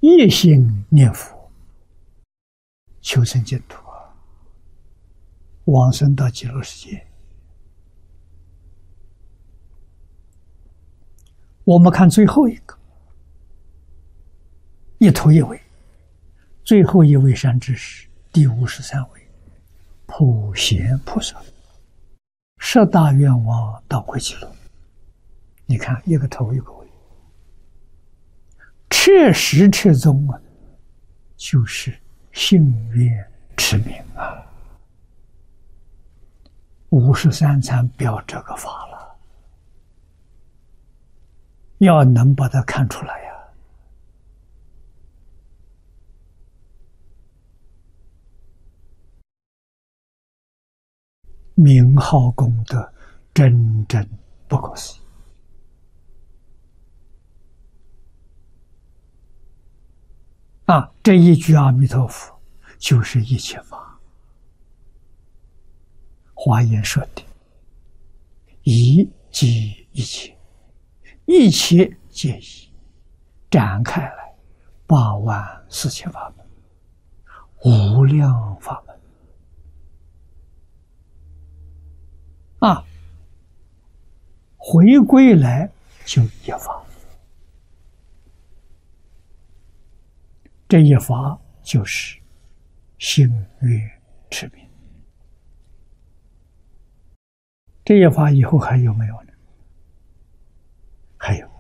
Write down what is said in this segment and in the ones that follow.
一心念佛，求生净土，往生到极乐世界。我们看最后一个，一头一尾，最后一位善知识，第53位，普贤菩萨，十大愿望到会极乐。你看，一个头一个尾，彻实彻宗啊，就是信愿持名啊。53参表这个法了，要能把它看出来呀。名号功德真正不可思议啊！这一句阿弥陀佛就是一切法。华严说的一即一切，一切皆一，展开来84000法门，无量法门啊！回归来就一法，这一法就是信愿持名。这一法以后还有没有呢？还有。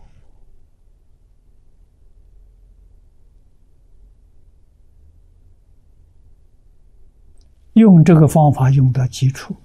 用这个方法用到基础，